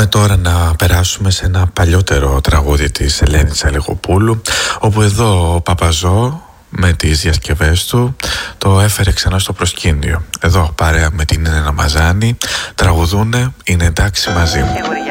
Πάμε τώρα να περάσουμε σε ένα παλιότερο τραγούδι της Ελένης Αλιγοπούλου, όπου εδώ ο Παπαζό με τις διασκευές του το έφερε ξανά στο προσκήνιο. Εδώ παρέα με την Έλενα Μαζάνη τραγουδούνε «Είναι εντάξει μαζί μου».